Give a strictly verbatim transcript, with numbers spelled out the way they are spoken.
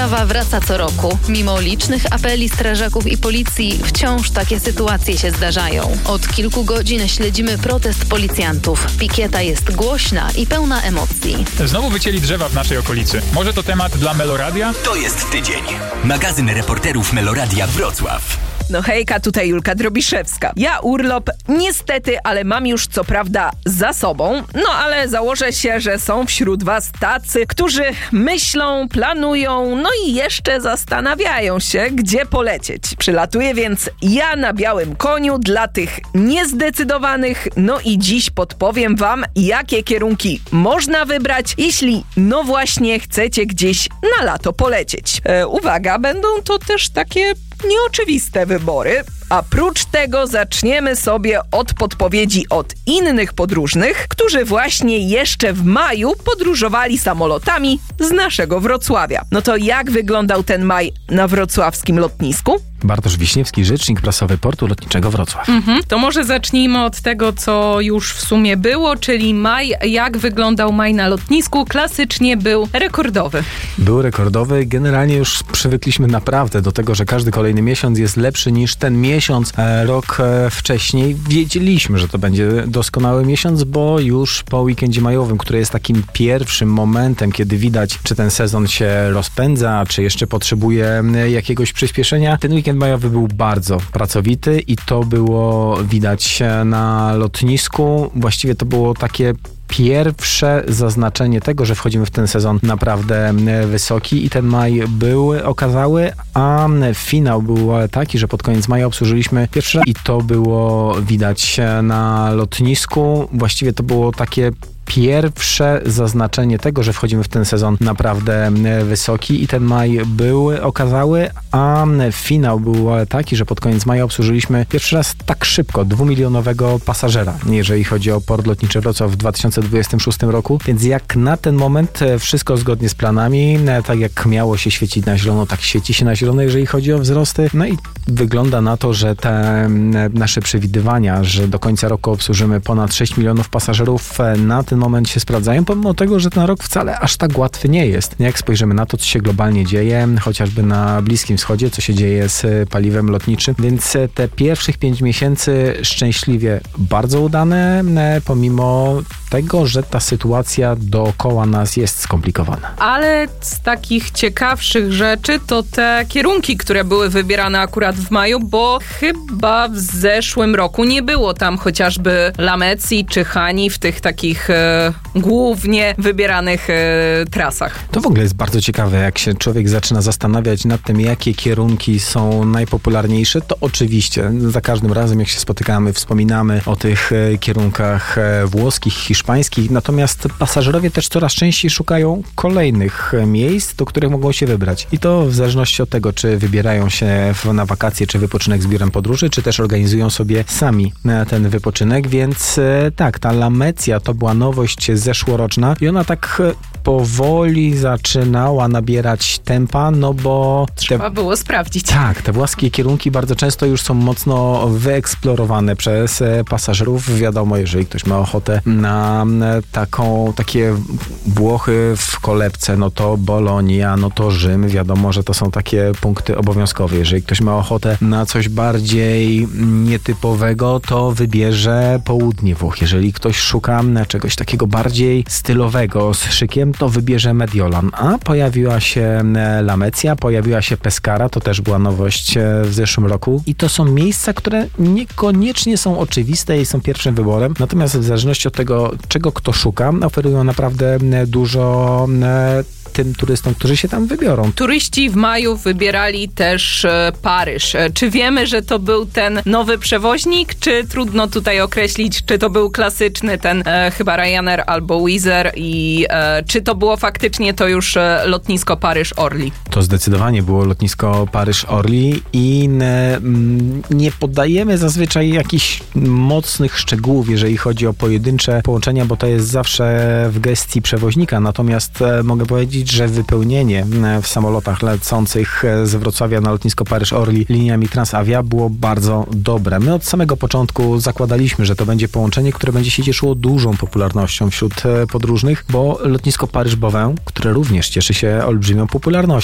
Sprawa wraca co roku. Mimo licznych apeli strażaków i policji wciąż takie sytuacje się zdarzają. Od kilku godzin śledzimy protest policjantów. Pikieta jest głośna i pełna emocji. Znowu wycięli drzewa w naszej okolicy. Może to temat dla Meloradia? To jest tydzień. Magazyn reporterów Meloradia Wrocław. No hejka, tutaj Julka Drobiszewska. Ja urlop niestety, ale mam już co prawda za sobą, no ale założę się, że są wśród was tacy, którzy myślą, planują, no i jeszcze zastanawiają się, gdzie polecieć. Przylatuję więc ja na białym koniu dla tych niezdecydowanych, no i dziś podpowiem wam, jakie kierunki można wybrać, jeśli no właśnie chcecie gdzieś na lato polecieć. E, uwaga, będą to też takie nieoczywiste wybory. A prócz tego zaczniemy sobie od podpowiedzi od innych podróżnych, którzy właśnie jeszcze w maju podróżowali samolotami z naszego Wrocławia. No to jak wyglądał ten maj na wrocławskim lotnisku? Bartosz Wiśniewski, rzecznik prasowy Portu Lotniczego Wrocław. Mhm. To może zacznijmy od tego, co już w sumie było, czyli maj. Jak wyglądał maj na lotnisku? Klasycznie był rekordowy. Był rekordowy. Generalnie już przywykliśmy naprawdę do tego, że każdy kolejny miesiąc jest lepszy niż ten miesiąc e, rok e, wcześniej. Wiedzieliśmy, że to będzie doskonały miesiąc, bo już po weekendzie majowym, który jest takim pierwszym momentem, kiedy widać, czy ten sezon się rozpędza, czy jeszcze potrzebuje jakiegoś przyspieszenia, ten weekend majowy był bardzo pracowity i to było widać na lotnisku. Właściwie to było takie pierwsze zaznaczenie tego, że wchodzimy w ten sezon naprawdę wysoki i ten maj był okazały, a finał był taki, że pod koniec maja obsłużyliśmy pierwszy raz i to było widać na lotnisku. Właściwie to było takie pierwsze zaznaczenie tego, że wchodzimy w ten sezon naprawdę wysoki i ten maj był okazały, a finał był taki, że pod koniec maja obsłużyliśmy pierwszy raz tak szybko dwumilionowego pasażera, jeżeli chodzi o Port Lotniczy Wrocław w dwa tysiące dwudziestym szóstym roku, więc jak na ten moment wszystko zgodnie z planami, tak jak miało się świecić na zielono, tak świeci się na zielono, jeżeli chodzi o wzrosty, no i wygląda na to, że te nasze przewidywania, że do końca roku obsłużymy ponad sześć milionów pasażerów, na ten moment się sprawdzają, pomimo tego, że ten rok wcale aż tak łatwy nie jest. Jak spojrzymy na to, co się globalnie dzieje, chociażby na Bliskim Wschodzie, co się dzieje z paliwem lotniczym, więc te pierwszych pięć miesięcy szczęśliwie bardzo udane, pomimo tego, że ta sytuacja dookoła nas jest skomplikowana. Ale z takich ciekawszych rzeczy to te kierunki, które były wybierane akurat w maju, bo chyba w zeszłym roku nie było tam chociażby Lamecji czy Hani w tych takich e, głównie wybieranych e, trasach. To w ogóle jest bardzo ciekawe, jak się człowiek zaczyna zastanawiać nad tym, jakie kierunki są najpopularniejsze, to oczywiście za każdym razem, jak się spotykamy, wspominamy o tych e, kierunkach e, włoskich, hiszpańskich, natomiast pasażerowie też coraz częściej szukają kolejnych miejsc, do których mogą się wybrać. I to w zależności od tego, czy wybierają się w, na wakacje, czy wypoczynek z biurem podróży, czy też organizują sobie sami ten wypoczynek, więc e, tak, ta Lamecja to była nowość zeszłoroczna i ona tak powoli zaczynała nabierać tempa, no bo... Trzeba te, było sprawdzić. Tak, te włoskie kierunki bardzo często już są mocno wyeksplorowane przez pasażerów. Wiadomo, jeżeli ktoś ma ochotę na taką, takie Włochy w kolebce, no to Bolonia, no to Rzym. Wiadomo, że to są takie punkty obowiązkowe. Jeżeli ktoś ma ochotę na coś bardziej nietypowego, to wybierze południe Włoch. Jeżeli ktoś szuka czegoś takiego bardziej stylowego, z szykiem, to wybierze Mediolan. A pojawiła się Lamecja, pojawiła się Pescara, to też była nowość w zeszłym roku. I to są miejsca, które niekoniecznie są oczywiste i są pierwszym wyborem. Natomiast w zależności od tego, czego kto szuka, oferują naprawdę dużo tym turystom, którzy się tam wybiorą. Turyści w maju wybierali też e, Paryż. E, czy wiemy, że to był ten nowy przewoźnik, czy trudno tutaj określić, czy to był klasyczny ten e, chyba Ryanair albo Wizz Air i e, czy to było faktycznie to już e, lotnisko Paryż-Orly? To zdecydowanie było lotnisko Paryż-Orly i ne, m, nie podajemy zazwyczaj jakichś mocnych szczegółów, jeżeli chodzi o pojedyncze połączenia, bo to jest zawsze w gestii przewoźnika. Natomiast e, mogę powiedzieć, że wypełnienie w samolotach lecących z Wrocławia na lotnisko Paryż-Orly liniami Transavia było bardzo dobre. My od samego początku zakładaliśmy, że to będzie połączenie, które będzie się cieszyło dużą popularnością wśród podróżnych, bo lotnisko Paryż-Beauvais, które również cieszy się olbrzymią popularnością,